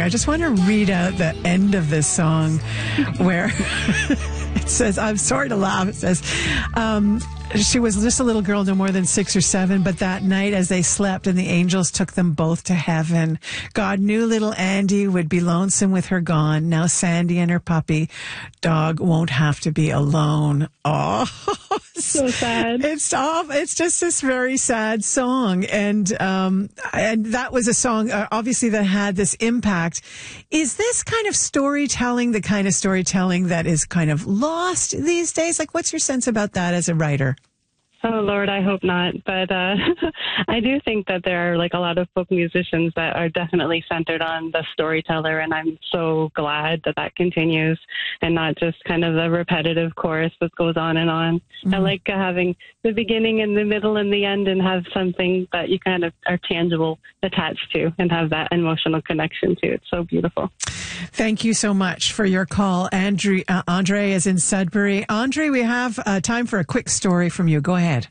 I just want to read out the end of this song where it says, I'm sorry to laugh. It says, she was just a little girl, no more than 6 or 7, but that night as they slept and the angels took them both to heaven, God knew little Andy would be lonesome with her gone. Now Sandy and her puppy dog won't have to be alone. Oh, so sad. It's just this very sad song. And that was a song, obviously, that had this impact. Is this kind of storytelling the kind of storytelling that is kind of lost these days? Like, what's your sense about that as a writer? Oh, Lord, I hope not. But I do think that there are like a lot of folk musicians that are definitely centered on the storyteller. And I'm so glad that that continues and not just kind of the repetitive chorus that goes on and on. Mm-hmm. I like having the beginning and the middle and the end and have something that you kind of are tangible attached to and have that emotional connection to. It's so beautiful. Thank you so much for your call. Andre is in Sudbury. Andre, we have time for a quick story from you. Go ahead.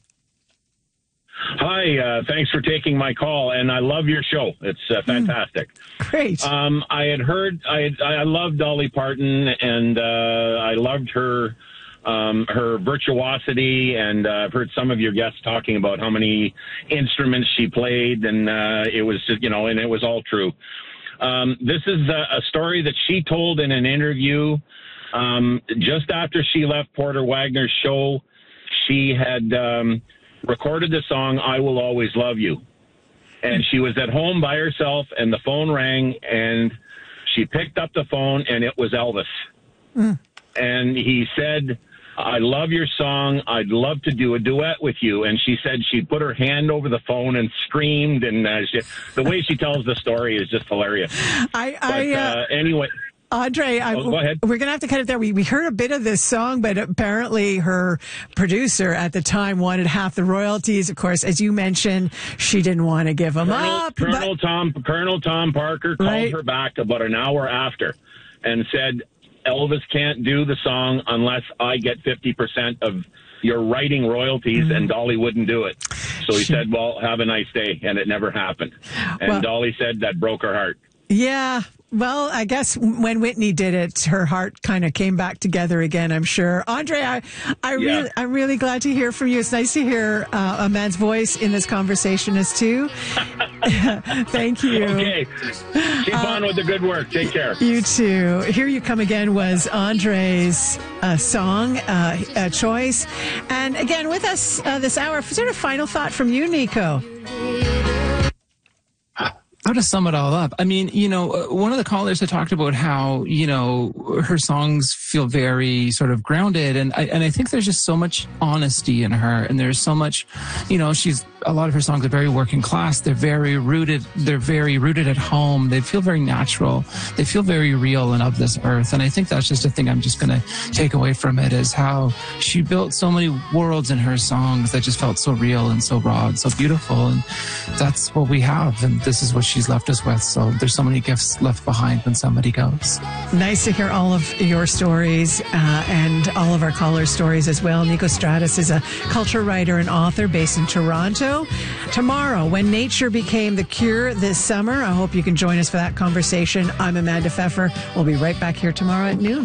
Hi, thanks for taking my call, and I love your show. It's fantastic. Great. I had heard, I love Dolly Parton, and I loved her virtuosity, and I've heard some of your guests talking about how many instruments she played, and it was, and it was all true. This is a story that she told in an interview just after she left Porter Wagner's show. She had recorded the song, I Will Always Love You. And she was at home by herself, and the phone rang, and she picked up the phone, and it was Elvis. Mm. And he said, I love your song. I'd love to do a duet with you. And she said she put her hand over the phone and screamed. And the way she tells the story is just hilarious. Anyway. Andre, go ahead. We're going to have to cut it there. We heard a bit of this song, but apparently her producer at the time wanted half the royalties. Of course, as you mentioned, she didn't want to give them up. Colonel Tom Parker called her back about an hour after and said, Elvis can't do the song unless I get 50% of your writing royalties, and Dolly wouldn't do it. So he said, well, have a nice day, and it never happened. And Dolly said that broke her heart. Yeah. Well, I guess when Whitney did it, her heart kind of came back together again, I'm sure. Andre, I'm really glad to hear from you. It's nice to hear a man's voice in this conversation as too. Thank you. Okay. Keep on with the good work. Take care. You too. Here You Come Again was Andre's song choice. And again, with us this hour, sort of final thought from you, Nico. How to sum it all up? I mean, one of the callers had talked about how, her songs feel very sort of grounded. And I think there's just so much honesty in her. And there's so much, a lot of her songs are very working class. They're very rooted at home. They feel very natural. They feel very real and of this earth. And I think that's just a thing I'm just going to take away from it, is how she built so many worlds in her songs that just felt so real and so raw and so beautiful. And that's what we have. And this is what she's left us with. So there's so many gifts left behind when somebody goes. Nice to hear all of your stories and all of our callers' stories as well. Nico Stratus is a culture writer and author based in Toronto. Tomorrow, When Nature Became the Cure this summer, I hope you can join us for that conversation. I'm Amanda Pfeffer. We'll be right back here tomorrow at noon.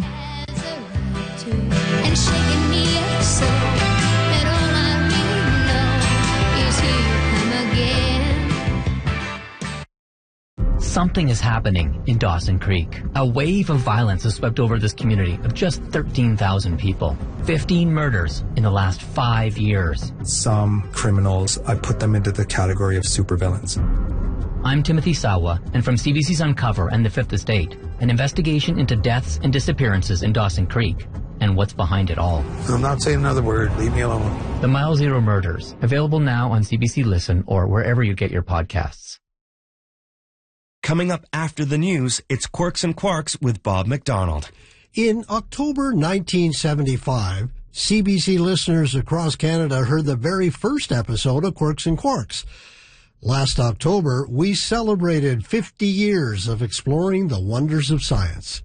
Something is happening in Dawson Creek. A wave of violence has swept over this community of just 13,000 people. 15 murders in the last 5 years. Some criminals, I put them into the category of supervillains. I'm Timothy Sawa, and from CBC's Uncover and The Fifth Estate, an investigation into deaths and disappearances in Dawson Creek and what's behind it all. I'm not saying another word. Leave me alone. The Mile Zero Murders, available now on CBC Listen or wherever you get your podcasts. Coming up after the news, it's Quirks and Quarks with Bob McDonald. In October 1975, CBC listeners across Canada heard the very first episode of Quirks and Quarks. Last October, we celebrated 50 years of exploring the wonders of science.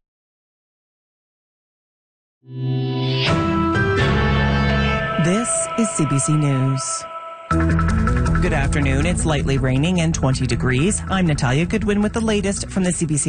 This is CBC News. Good afternoon. It's lightly raining and 20 degrees. I'm Natalia Goodwin with the latest from the CBC